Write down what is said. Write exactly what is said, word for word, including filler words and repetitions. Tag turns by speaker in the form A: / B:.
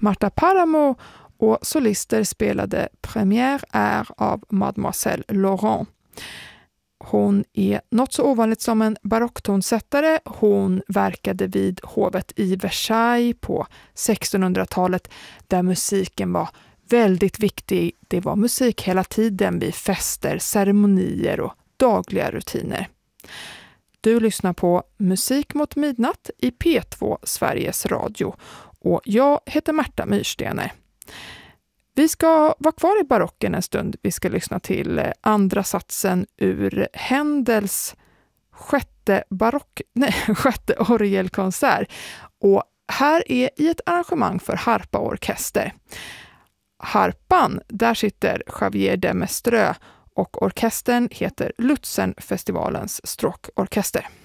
A: Marta Paramo och solister spelade Première Air av Mademoiselle Laurent. Hon är något så ovanligt som en barocktonsättare. Hon verkade vid hovet i Versailles på sextonhundratalet där musiken var väldigt viktig. Det var musik hela tiden vid fester, ceremonier och dagliga rutiner. Du lyssnar på Musik mot midnatt i P två Sveriges Radio och jag heter Märta Myrstener. Vi ska vara kvar i barocken en stund. Vi ska lyssna till andra satsen ur Händels sjätte barock, nej, sjätte orgelkonsert. Och här är i ett arrangemang för harpa och orkester. Harpan, där sitter Javier de Mestreux och orkestern heter Lutzenfestivalens stråkorkester.